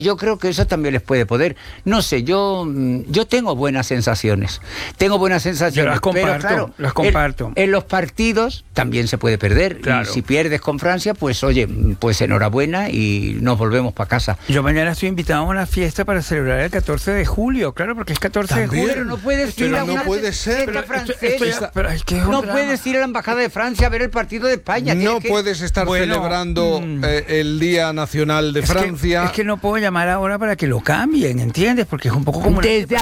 Yo creo que eso también les puede poder. No sé, yo tengo buenas sensaciones. Yo las comparto, pero claro, las comparto. En los partidos también se puede perder. Claro. Y si pierdes con Francia, pues oye, pues enhorabuena y nos volvemos para casa. Yo mañana estoy invitado a una fiesta para celebrar el 14 de julio, claro, porque es 14 de julio. Pero no puedes ir a una fiesta francesa. No puedes ir a la embajada de Francia a ver el partido de España. No puedes estar celebrando el Día Nacional de Francia. Es que no puedo llamar ahora para que lo cambien, ¿entiendes? Porque es un poco como desde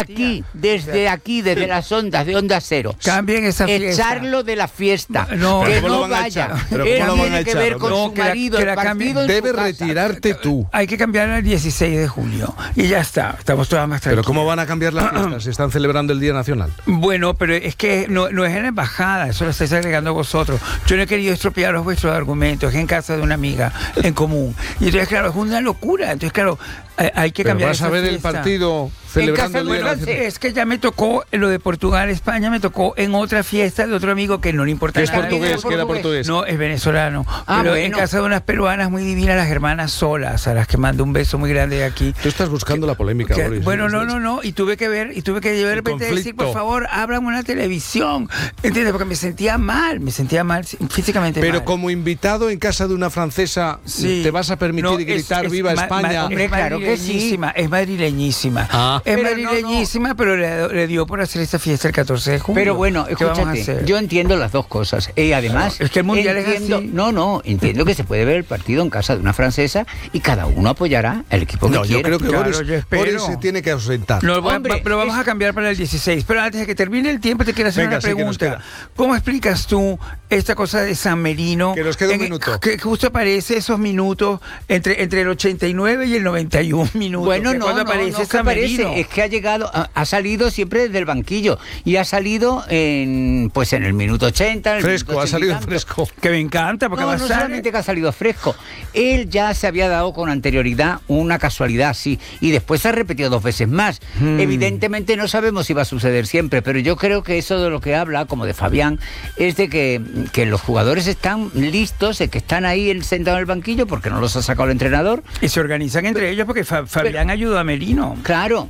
las ondas de Onda Cero. Cambien esa fiesta. Echarlo de la fiesta. No, que no vaya. Él tiene que ver con su marido. El partido debe retirarte tú. Hay que cambiar al 16 de julio. Y ya está. Estamos todas más tranquilos. Pero ¿cómo van a cambiar las fiestas si están celebrando el Día Nacional? Bueno, pero es que no es en la embajada. Eso lo estáis agregando vosotros. Yo no he querido estropearos vuestros argumentos. Es en casa de una amiga en común. Y entonces, claro, es una locura. Entonces, claro, hay que cambiar esa fiesta. ¿Vas a ver el partido celebrando el Día Nacional? Es que ya me tocó lo de Portugal, España, me tocó en otra fiesta de otro amigo que no le importa nada. ¿Que era portugués? No, es venezolano. Pero en casa de unas peruanas muy divinas, las hermanas Solas, a las que mando un beso muy grande de aquí. Tú estás buscando la polémica, Boris. Bueno, no. Y tuve que de repente decir, por favor, háblame en la televisión. ¿Entiendes? Porque me sentía mal físicamente. Pero mal. Como invitado en casa de una francesa, ¿te vas a permitir gritar ¡Viva España! Hombre, claro que sí. Es madrileñísima. Es madrileñísima, pero le dio por hacer esta fiesta el 14 de julio. Pero bueno, escúchate, yo entiendo las dos cosas. Y además, es que el mundial es así. Entiendo que se puede ver el partido en casa de una francesa y cada uno apoyará al equipo que quiera. Yo creo que Boris se tiene que ausentar. Pero vamos a cambiar para el 16. Pero antes de que termine el tiempo, te quiero hacer una pregunta. ¿Cómo explicas tú esta cosa de San Merino? Que nos queda un minuto. Que justo aparece esos minutos entre el 89 y el 91 minutos. Bueno, no aparece. Es que ha salido siempre desde el banquillo y ha salido en el minuto 80. Fresco, ha salido fresco. Que me encanta, porque no solamente que ha salido fresco. Él ya se había dado con anterioridad una casualidad así y después se ha repetido 2 veces más. Evidentemente no sabemos si va a suceder siempre, pero yo creo que eso de lo que habla, como de Fabián, es de que los jugadores están listos, de que están ahí sentados en el banquillo porque no los ha sacado el entrenador. Y se organizan entre ellos porque Fabián ayudó a Merino. Claro,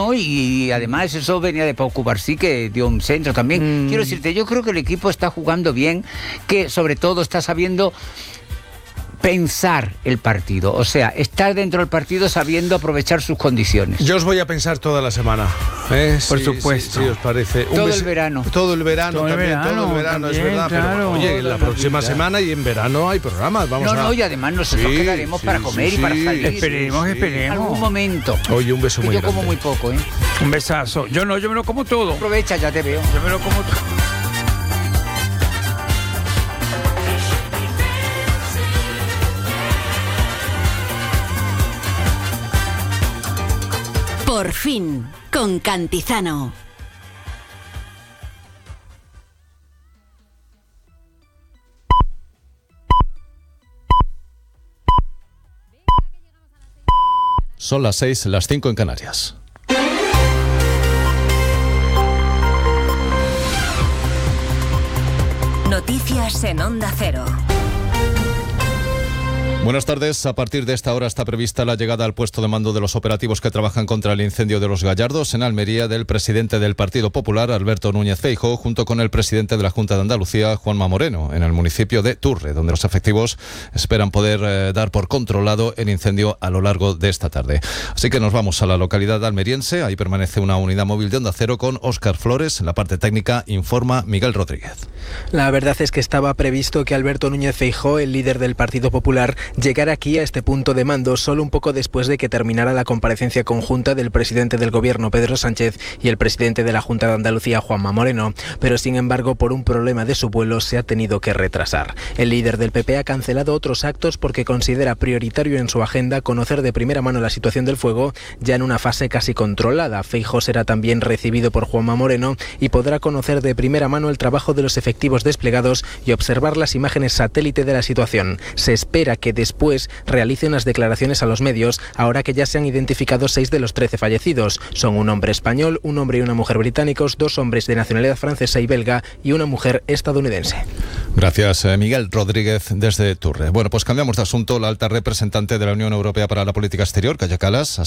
y además eso venía de Pau Cubarsí, que dio un centro también. Quiero decirte, yo creo que el equipo está jugando bien, que sobre todo está sabiendo pensar el partido, o sea, estar dentro del partido sabiendo aprovechar sus condiciones. Yo os voy a pensar toda la semana, por supuesto. Si os parece. Todo el verano, es verdad. Claro. Pero oye, la próxima semana y en verano hay programas. Y además nosotros quedaremos para comer y para salir. Esperemos. En algún momento. Oye, un beso muy grande. Yo como muy poco, Un besazo. Yo me lo como todo. Aprovecha, ya te veo. Yo me lo como todo. Por fin, con Cantizano. Son las 6, las 5 en Canarias. Noticias en Onda Cero. Buenas tardes. A partir de esta hora está prevista la llegada al puesto de mando de los operativos que trabajan contra el incendio de Los Gallardos en Almería del presidente del Partido Popular, Alberto Núñez Feijóo, junto con el presidente de la Junta de Andalucía, Juanma Moreno, en el municipio de Turre, donde los efectivos esperan poder dar por controlado el incendio a lo largo de esta tarde. Así que nos vamos a la localidad almeriense. Ahí permanece una unidad móvil de Onda Cero con Óscar Flores. En la parte técnica informa Miguel Rodríguez. La verdad es que estaba previsto que Alberto Núñez Feijóo, el líder del Partido Popular, llegara aquí a este punto de mando solo un poco después de que terminara la comparecencia conjunta del presidente del Gobierno, Pedro Sánchez, y el presidente de la Junta de Andalucía, Juanma Moreno, pero sin embargo por un problema de su vuelo se ha tenido que retrasar. El líder del PP ha cancelado otros actos porque considera prioritario en su agenda conocer de primera mano la situación del fuego ya en una fase casi controlada. Feijóo será también recibido por Juanma Moreno y podrá conocer de primera mano el trabajo de los efectivos desplegados y observar las imágenes satélite de la situación. Se espera que después realice unas declaraciones a los medios, ahora que ya se han identificado 6 de los 13 fallecidos. Son un hombre español, un hombre y una mujer británicos, 2 hombres de nacionalidad francesa y belga y una mujer estadounidense. Gracias, Miguel Rodríguez, desde Turre. Bueno, pues cambiamos de asunto. La alta representante de la Unión Europea para la Política Exterior, Kaja Kallas,